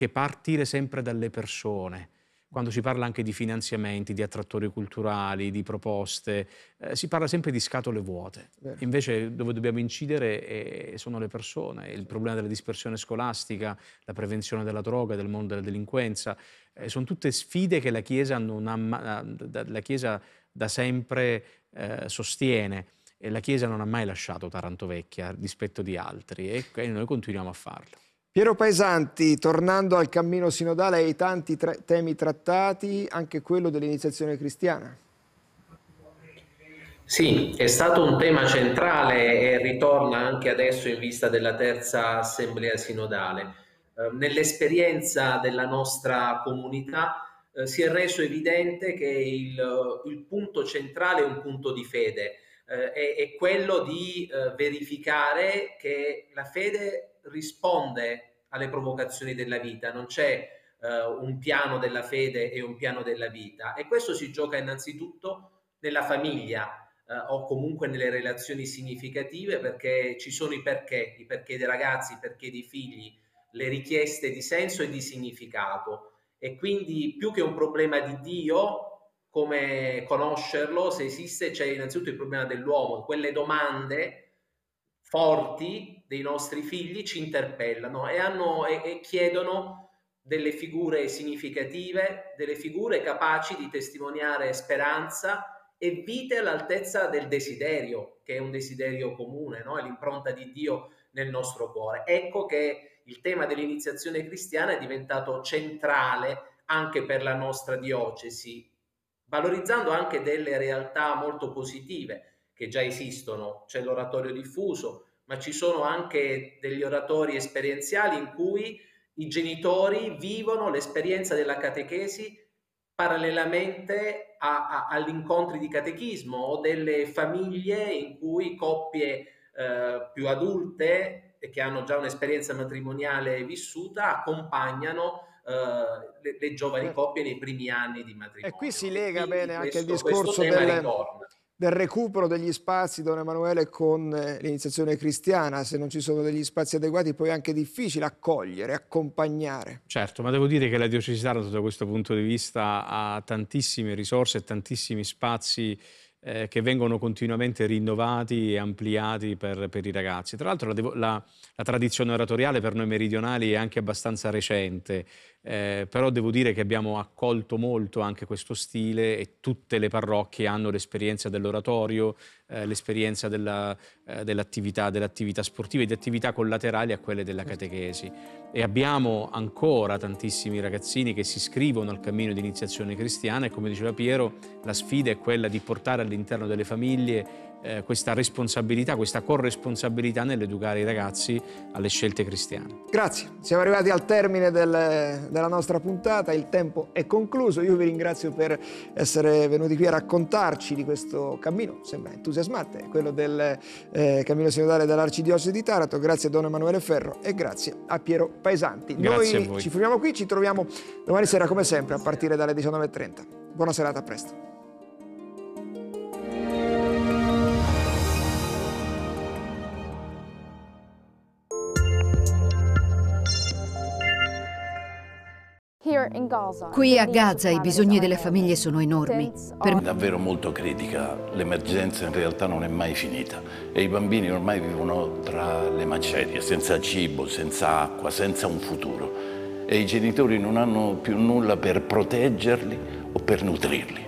che partire sempre dalle persone. Quando si parla anche di finanziamenti, di attrattori culturali, di proposte, si parla sempre di scatole vuote. Invece dove dobbiamo incidere sono le persone, il problema della dispersione scolastica, la prevenzione della droga, del mondo della delinquenza, sono tutte sfide che la Chiesa, la Chiesa da sempre sostiene, e la Chiesa non ha mai lasciato Taranto Vecchia a dispetto di altri, e noi continuiamo a farlo. Piero Paesanti, tornando al cammino sinodale e ai tanti temi trattati, anche quello dell'iniziazione cristiana. Sì, è stato un tema centrale e ritorna anche adesso in vista della terza assemblea sinodale. Nell'esperienza della nostra comunità si è reso evidente che il punto centrale è un punto di fede, è quello di verificare che la fede risponde alle provocazioni della vita, non c'è un piano della fede e un piano della vita, e questo si gioca innanzitutto nella famiglia, o comunque nelle relazioni significative, perché ci sono i perché dei ragazzi, i perché dei figli, le richieste di senso e di significato, e quindi più che un problema di Dio, come conoscerlo, se esiste, c'è innanzitutto il problema dell'uomo. Quelle domande forti dei nostri figli ci interpellano e chiedono delle figure significative, delle figure capaci di testimoniare speranza e vite all'altezza del desiderio, che è un desiderio comune, no? È l'impronta di Dio nel nostro cuore. Ecco che il tema dell'iniziazione cristiana è diventato centrale anche per la nostra diocesi, valorizzando anche delle realtà molto positive che già esistono. C'è l'oratorio diffuso, ma ci sono anche degli oratori esperienziali in cui i genitori vivono l'esperienza della catechesi parallelamente agli incontri di catechismo, o delle famiglie in cui coppie più adulte e che hanno già un'esperienza matrimoniale vissuta accompagnano le giovani coppie nei primi anni di matrimonio. E qui si lega bene anche il questo discorso tema ritorna. del recupero degli spazi, Don Emanuele, con l'iniziazione cristiana. Se non ci sono degli spazi adeguati poi è anche difficile accogliere, accompagnare. Certo, ma devo dire che la Diocesi di Taranto da questo punto di vista ha tantissime risorse e tantissimi spazi che vengono continuamente rinnovati e ampliati per i ragazzi. Tra l'altro la tradizione oratoriale per noi meridionali è anche abbastanza recente, però devo dire che abbiamo accolto molto anche questo stile, e tutte le parrocchie hanno l'esperienza dell'oratorio, l'esperienza dell'attività sportiva e di attività collaterali a quelle della catechesi. E abbiamo ancora tantissimi ragazzini che si iscrivono al cammino di iniziazione cristiana, e come diceva Piero, la sfida è quella di portare all'interno delle famiglie questa responsabilità, questa corresponsabilità nell'educare i ragazzi alle scelte cristiane. Grazie, siamo arrivati al termine della nostra puntata, il tempo è concluso. Io vi ringrazio per essere venuti qui a raccontarci di questo cammino, sembra entusiasmante, quello del cammino sinodale dell'Arcidiocesi di Taranto. Grazie a Don Emanuele Ferro e grazie a Piero Paesanti. Grazie Noi a voi. ci fermiamo qui, ci troviamo domani sera come sempre a partire dalle 19:30. Buona serata, a presto. Qui a Gaza i bisogni delle famiglie sono enormi. È davvero molto critica, l'emergenza in realtà non è mai finita e i bambini ormai vivono tra le macerie, senza cibo, senza acqua, senza un futuro, e i genitori non hanno più nulla per proteggerli o per nutrirli.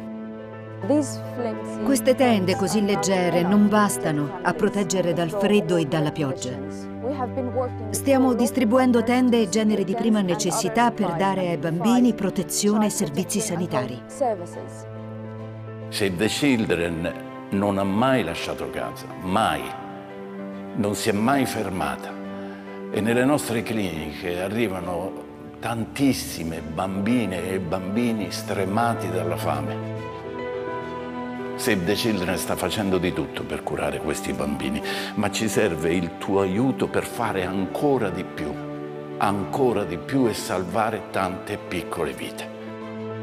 Queste tende così leggere non bastano a proteggere dal freddo e dalla pioggia. Stiamo distribuendo tende e generi di prima necessità per dare ai bambini protezione e servizi sanitari. Save the Children non ha mai lasciato Gaza, mai. Non si è mai fermata. E nelle nostre cliniche arrivano tantissime bambine e bambini stremati dalla fame. Save the Children sta facendo di tutto per curare questi bambini, ma ci serve il tuo aiuto per fare ancora di più e salvare tante piccole vite.